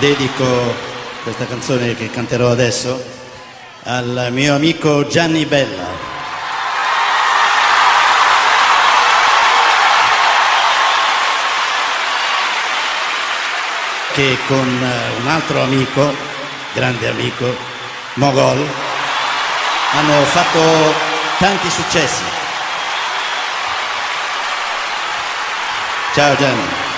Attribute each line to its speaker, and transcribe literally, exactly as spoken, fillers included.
Speaker 1: dedico questa canzone che canterò adesso al mio amico Gianni Bella, che con un altro amico, grande amico, Mogol, hanno fatto tanti successi. Ciao Gianni.